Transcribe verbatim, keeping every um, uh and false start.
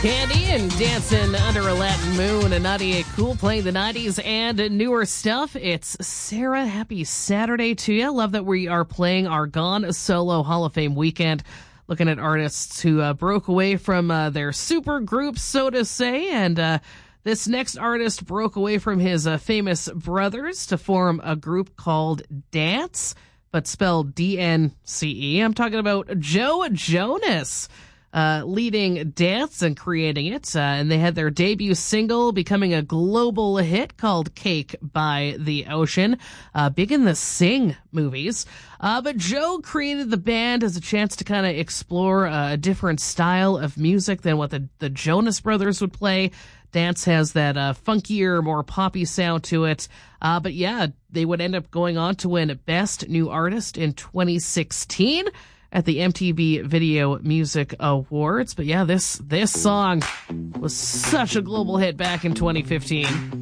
Candy and Dancing Under a Latin Moon, and ninety-eight Cool playing the nineties and newer stuff. It's Sarah. Happy Saturday to you. Love that we are playing our Gone Solo Hall of Fame weekend, looking at artists who uh, broke away from uh, their super groups, so to say, and uh, this next artist broke away from his uh, famous brothers to form a group called Dance, but spelled D N C E. I'm talking about Joe Jonas. Uh, leading Dance and creating it. Uh, and they had their debut single becoming a global hit called Cake by the Ocean. Uh, big in the Sing movies. Uh, but Joe created the band as a chance to kind of explore uh, a different style of music than what the, the Jonas Brothers would play. Dance has that uh, funkier, more poppy sound to it. Uh, but yeah, they would end up going on to win Best New Artist in twenty sixteen. At the M T V Video Music Awards. But yeah, this this song was such a global hit back in twenty fifteen.